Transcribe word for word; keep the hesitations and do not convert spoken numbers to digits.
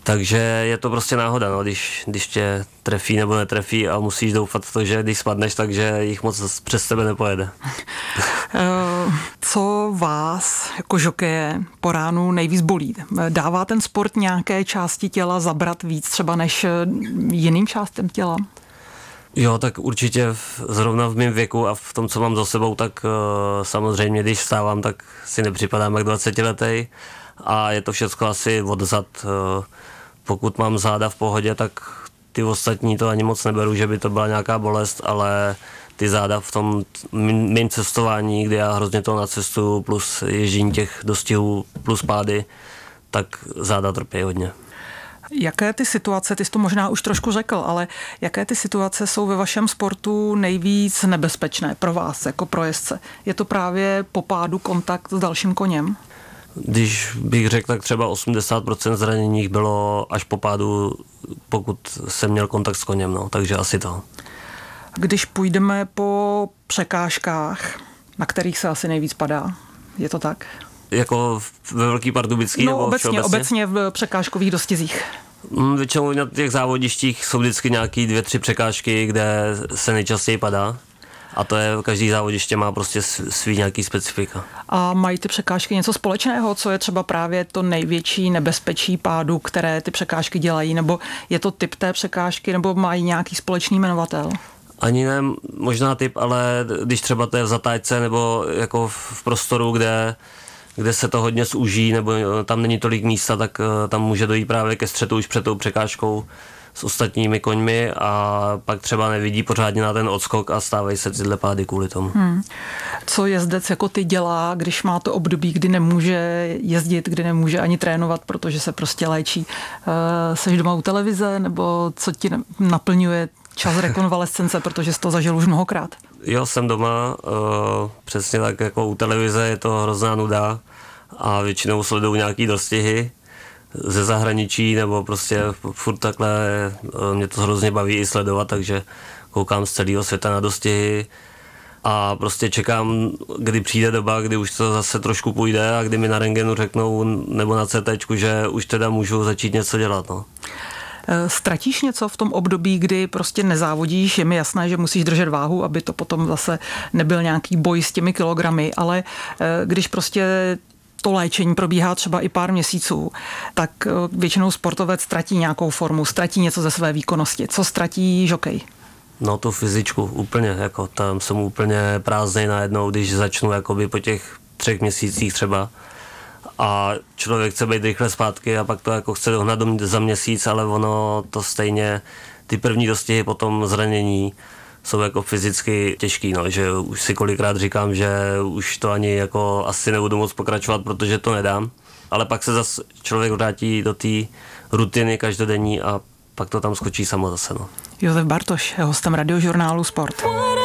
Takže je to prostě náhoda, no, když, když tě trefí nebo netrefí a musíš doufat v to, že když spadneš, takže jich moc přes tebe nepojede. Co vás jako žokeje po ránu nejvíc bolí? Dává ten sport nějaké části těla zabrat víc třeba než jiným částem těla? Jo, tak určitě v, zrovna v mém věku a v tom, co mám za sebou, tak uh, samozřejmě, když vstávám, tak si nepřipadám jak dvacetiletý a je to všechno asi odzad. Uh, pokud mám záda v pohodě, tak ty ostatní to ani moc neberu, že by to byla nějaká bolest, ale ty záda v tom mým cestování, kdy já hrozně to nacestuju, plus ježdění těch dostihů, plus pády, tak záda trpí hodně. Jaké ty situace, ty jsi to možná už trošku řekl, ale jaké ty situace jsou ve vašem sportu nejvíc nebezpečné pro vás, jako pro jezdce? Je to právě po pádu kontakt s dalším koněm? Když bych řekl, tak třeba osmdesát procent zranění bylo až po pádu, pokud jsem měl kontakt s koněm, no, takže asi to. Když půjdeme po překážkách, na kterých se asi nejvíc padá, je to tak? Jako ve Velký Pardubický? No nebo obecně, obecně v překážkových dostizích. Většinou na těch závodištích jsou vždycky nějaký dvě, tři překážky, kde se nejčastěji padá. A to je, každý závodiště má prostě svý nějaký specifika. A mají ty překážky něco společného, co je třeba právě to největší nebezpečí pádu, které ty překážky dělají, nebo je to typ té překážky, nebo mají nějaký společný jmenovatel? Ani ne, možná typ, ale když třeba to je v zatáčce nebo jako v prostoru, kde, kde se to hodně zúží, nebo tam není tolik místa, tak tam může dojít právě ke střetu už před tou překážkou s ostatními koňmi a pak třeba nevidí pořádně na ten odskok a stávají se tyhle pády kvůli tomu. Hmm. Co jezdec jako ty dělá, když má to období, kdy nemůže jezdit, kdy nemůže ani trénovat, protože se prostě léčí? Seš doma u televize, nebo co ti naplňuje čas rekonvalescence, protože jsi to zažil už mnohokrát? Jo, jsem doma, uh, přesně tak jako u televize, je to hrozná nuda a většinou sleduju nějaký dostihy ze zahraničí, nebo prostě furt takhle, mě to hrozně baví i sledovat, takže koukám z celého světa na dostihy a prostě čekám, kdy přijde doba, kdy už to zase trošku půjde a kdy mi na rentgenu řeknou, nebo na cé téčku, že už teda můžu začít něco dělat. No. Ztratíš něco v tom období, kdy prostě nezávodíš, je mi jasné, že musíš držet váhu, aby to potom zase nebyl nějaký boj s těmi kilogramy, ale když prostě to léčení probíhá třeba i pár měsíců, tak většinou sportovec ztratí nějakou formu, ztratí něco ze své výkonnosti. Co ztratí žokej? No tu fyzičku úplně, jako tam jsem úplně prázdnej najednou, když začnu jakoby po těch třech měsících třeba a člověk chce být rychle zpátky a pak to jako chce dohnat za měsíc, ale ono to stejně, ty první dostihy potom zranění jsou jako fyzicky těžký, no, že už si kolikrát říkám, že už to ani jako asi nebudu moc pokračovat, protože to nedám, ale pak se zase člověk vrátí do té rutiny každodenní a pak to tam skočí samo zase, no. Josef Bartoš je hostem Radiožurnálu Sport.